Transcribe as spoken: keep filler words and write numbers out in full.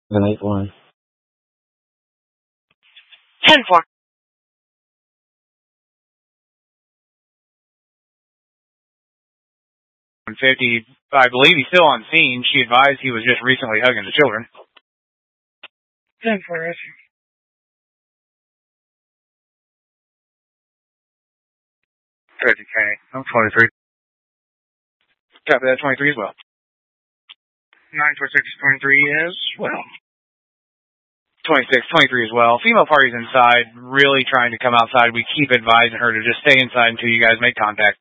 An eight one. ten four. fifty, I believe he's still on scene. She advised he was just recently hugging the children. ten four, answer. fifty K. I'm twenty-three. Copy that, twenty-three as well. nine four six twenty-three as well. twenty-six, twenty-three as well. Female party's inside, really trying to come outside. We keep advising her to just stay inside until you guys make contact.